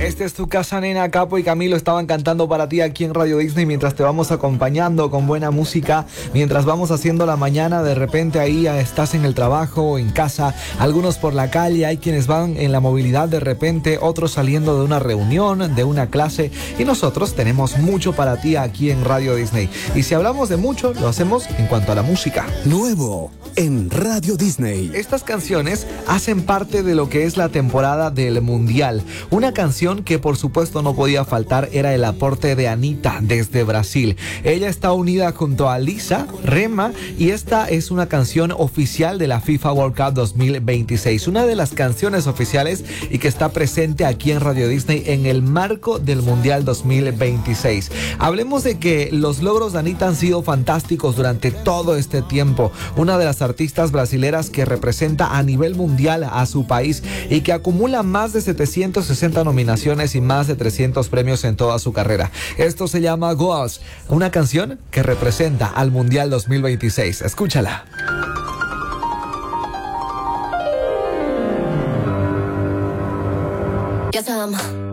Este es tu casa, nena. Capo y Camilo estaban cantando para ti aquí en Radio Disney mientras te vamos acompañando con buena música, mientras vamos haciendo la mañana. De repente ahí estás en el trabajo o en casa, algunos por la calle, hay quienes van en la movilidad de repente, otros saliendo de una reunión, de una clase, y nosotros tenemos mucho para ti aquí en Radio Disney. Y si hablamos de mucho, lo hacemos en cuanto a la música. Nuevo en Radio Disney. Estas canciones hacen parte de lo que es la temporada del Mundial. Una canción que por supuesto no podía faltar era el aporte de Anitta desde Brasil. Ella está unida junto a Lisa, Rema, y esta es una canción oficial de la FIFA World Cup 2026. Una de las canciones oficiales y que está presente aquí en Radio Disney en el marco del Mundial 2026. Hablemos de que los logros de Anitta han sido fantásticos durante todo este tiempo. Una de las artistas brasileras que representa a nivel mundial a su país y que acumula más de 760 nominaciones y más de 300 premios en toda su carrera. Esto se llama Goals, una canción que representa al Mundial 2026. Escúchala. Ya sabemos.